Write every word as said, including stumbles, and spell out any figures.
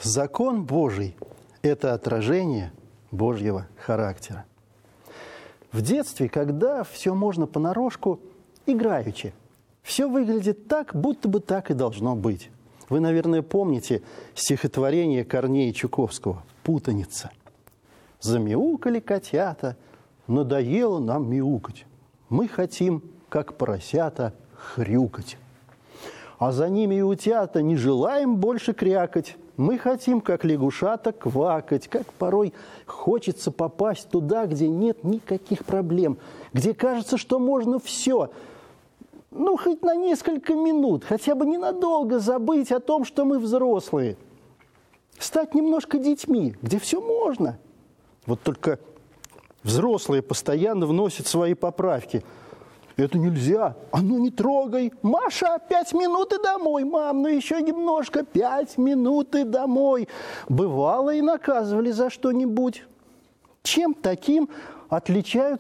Закон Божий – это отражение Божьего характера. В детстве, когда все можно понарошку, играючи, все выглядит так, будто бы так и должно быть. Вы, наверное, помните стихотворение Корнея Чуковского «Путаница». «Замяукали котята, надоело нам мяукать. Мы хотим, как поросята, хрюкать. А за ними и утята не желаем больше крякать. Мы хотим, как лягушата, квакать, как порой хочется попасть туда, где нет никаких проблем, где кажется, что можно все, ну, хоть на несколько минут, хотя бы ненадолго забыть о том, что мы взрослые, стать немножко детьми, где все можно. Вот только взрослые постоянно вносят свои поправки. Это нельзя. А ну не трогай. Маша, пять минут и домой. Мам, ну еще немножко. Пять минут и домой. Бывало и наказывали за что-нибудь. Чем таким отличаются